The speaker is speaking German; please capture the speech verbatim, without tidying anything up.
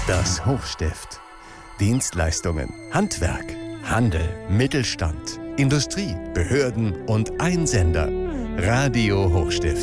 Das Hochstift. Dienstleistungen, Handwerk, Handel, Mittelstand, Industrie, Behörden und ein Sender. Radio Hochstift.